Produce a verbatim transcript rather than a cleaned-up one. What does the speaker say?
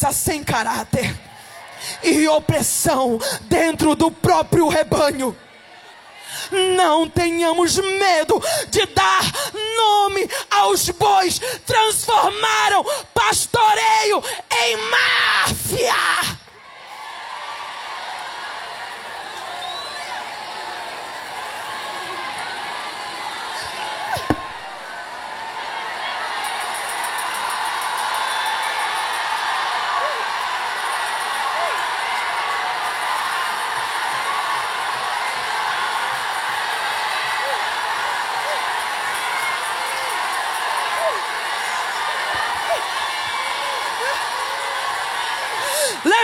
sem caráter e opressão dentro do próprio rebanho. Não tenhamos medo de dar nome aos bois. Transformaram pastoreio em máfia.